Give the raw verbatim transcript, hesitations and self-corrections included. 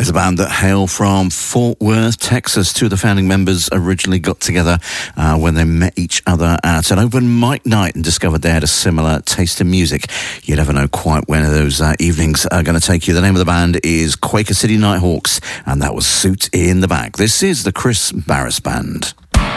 is a band that hail from Fort Worth, Texas. Two of the founding members originally got together uh, when they met each other at an open mic night and discovered they had a similar taste in music. You never know quite when those uh, evenings are going to take you. The name of the band is Quaker City Nighthawks, and that was Suit in the Back. This is the Chris Barris Band.